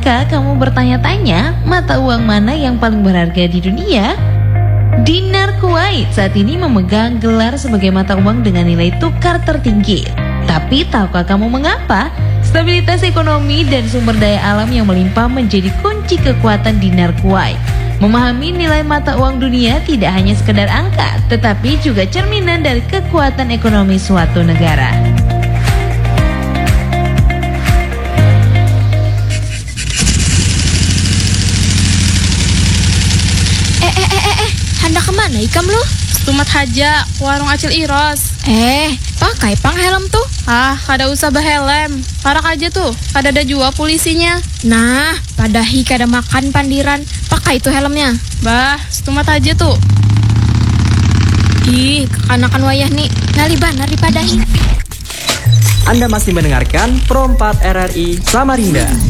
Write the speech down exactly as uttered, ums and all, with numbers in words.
Pernahkah kamu bertanya-tanya mata uang mana yang paling berharga di dunia? Dinar Kuwait saat ini memegang gelar sebagai mata uang dengan nilai tukar tertinggi. Tapi tahukah kamu mengapa? Stabilitas ekonomi dan sumber daya alam yang melimpah menjadi kunci kekuatan Dinar Kuwait. Memahami nilai mata uang dunia tidak hanya sekedar angka, tetapi juga cerminan dari kekuatan ekonomi suatu negara. Eh, eh, eh, eh, eh, hendak kemana ikam lu? Tumat haja, warung Acil Iros. Eh, pakai pang helm tuh. Ah, kada usah bahelem. Parak aja tuh, kada ada jua polisinya. Nah, padahi kada makan pandiran. Pakai tuh helmnya. Bah, tumat aja tuh. Ih, kekanakan wayah nih. Ngali banar dipadahi. Anda masih mendengarkan Pro empat R R I Samarinda.